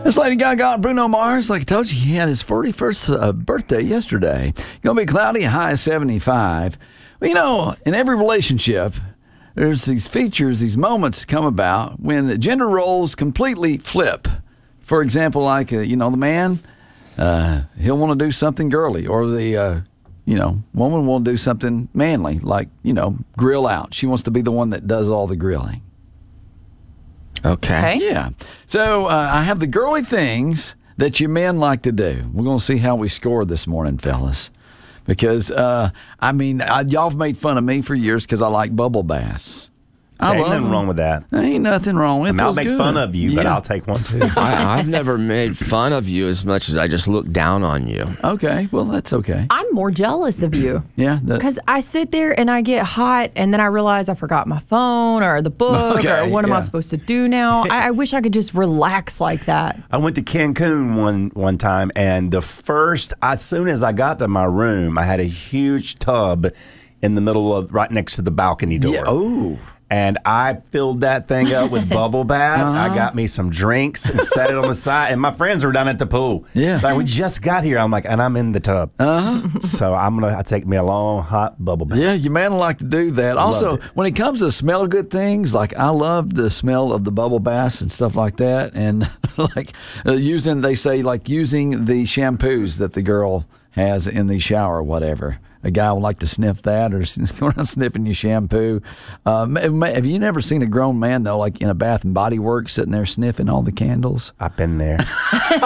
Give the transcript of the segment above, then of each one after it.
This Lady Gaga, Bruno Mars, like I told you, he had his 41st birthday yesterday. Going to be cloudy, a high of 75. Well, you know, in every relationship, there's these features, these moments come about when the gender roles completely flip. For example, like, the man, he'll want to do something girly, or the, woman will do something manly, like, grill out. She wants to be the one that does all the grilling. Okay. Yeah. So I have the girly things that you men like to do. We're going to see how we score this morning, fellas. Because, y'all have made fun of me for years because I like bubble baths. Ain't nothing wrong with that. There ain't nothing wrong with it. I'll make fun of you, but I'll take one too. I've never made fun of you as much as I just look down on you. Okay, well, that's okay. I'm more jealous of you. Yeah. Because I sit there and I get hot, and then I realize I forgot my phone or the book, or what am I supposed to do now? I wish I could just relax like that. I went to Cancun one time, and as soon as I got to my room, I had a huge tub in the middle of, right next to the balcony door. Yeah. Oh. And I filled that thing up with bubble bath. I got me some drinks and set it on the side. And my friends were down at the pool. Yeah. Like, we just got here. I'm like, and I'm in the tub. So I take me a long, hot bubble bath. Yeah, you man like to do that. Also, when it comes to smell good things, like I love the smell of the bubble baths and stuff like that. And like using the shampoos that the girl has in the shower or whatever. A guy would like to sniff that, or go around sniffing your shampoo. Have you never seen a grown man, though, like in a Bath and Body Works, sitting there sniffing all the candles? I've been there. Shut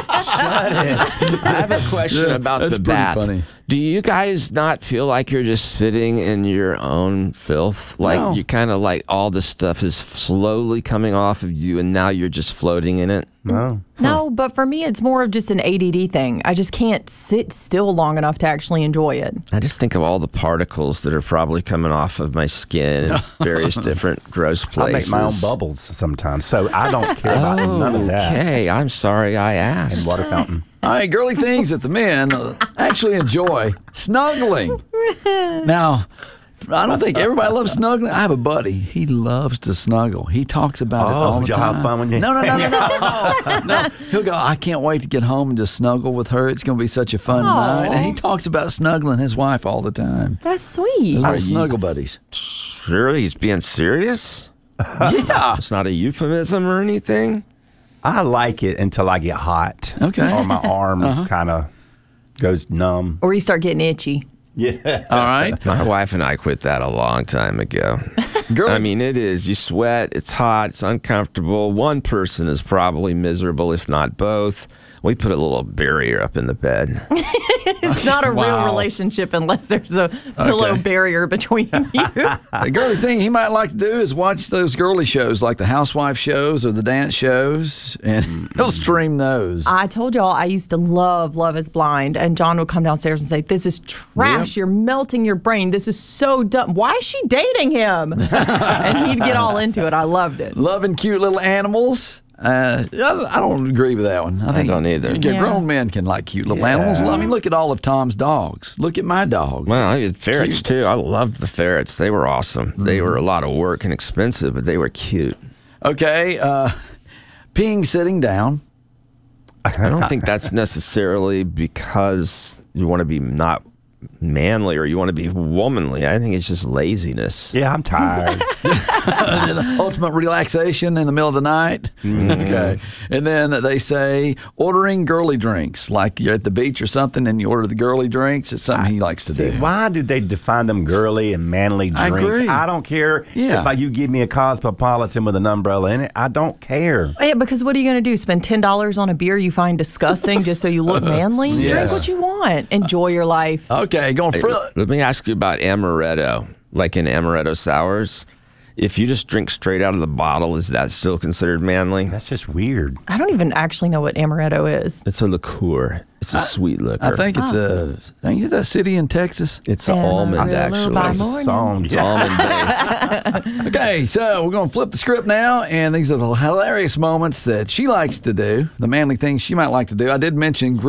it. I have a question about the bath. Funny. Do you guys not feel like you're just sitting in your own filth? Like you kind of like all this stuff is slowly coming off of you, and now you're just floating in it? No, but for me, it's more of just an ADD thing. I just can't sit still long enough to actually enjoy it. I just think of all the particles that are probably coming off of my skin in various different gross places. I make my own bubbles sometimes, so I don't care about none of that. Okay, I'm sorry I asked. And water fountain. All right, girly things that the men actually enjoy. Snuggling. Now, I don't think everybody loves snuggling. I have a buddy. He loves to snuggle. He talks about it all the time. Y'all have fun when you... No. He'll go, I can't wait to get home and just snuggle with her. It's going to be such a fun night. And he talks about snuggling his wife all the time. That's sweet. Those are snuggle buddies. Really? He's being serious? Yeah. It's not a euphemism or anything? I like it until I get hot. Okay. Or my arm kind of goes numb. Or you start getting itchy. Yeah. All right. My wife and I quit that a long time ago. I mean, it is. You sweat. It's hot. It's uncomfortable. One person is probably miserable, if not both. We put a little barrier up in the bed. It's not a real relationship unless there's a pillow barrier between you. The girly thing he might like to do is watch those girly shows like the housewife shows or the dance shows, and he'll stream those. I told y'all I used to love Love is Blind, and John would come downstairs and say, this is trash. You're melting your brain. This is so dumb. Why is she dating him? And he'd get all into it. I loved it. Loving cute little animals. I don't agree with that one. I don't either. Grown men can like cute little animals. I mean, look at all of Tom's dogs. Look at my dog. Well, I had ferrets too. I loved the ferrets. They were awesome. They were a lot of work and expensive, but they were cute. Okay, peeing sitting down. I don't think that's necessarily because you want to be not manly or you want to be womanly. I think it's just laziness. Yeah, I'm tired. Ultimate relaxation in the middle of the night. Okay. And then they say ordering girly drinks, like you're at the beach or something and you order the girly drinks. It's something he likes to do. Why do they define them girly and manly drinks? I agree. I don't care if you give me a Cosmopolitan with an umbrella in it. I don't care. Yeah, because what are you going to do? Spend $10 on a beer you find disgusting just so you look manly? Yes. Drink what you want. Enjoy your life. Okay, let me ask you about amaretto. Like in amaretto sours, if you just drink straight out of the bottle, is that still considered manly? That's just weird. I don't even actually know what amaretto is. It's a liqueur. It's a sweet liquor. I think it's a city in Texas. It's an almond, actually. It's a song. It's almond based. Okay, so we're going to flip the script now, and these are the hilarious moments that she likes to do, the manly things she might like to do. I did mention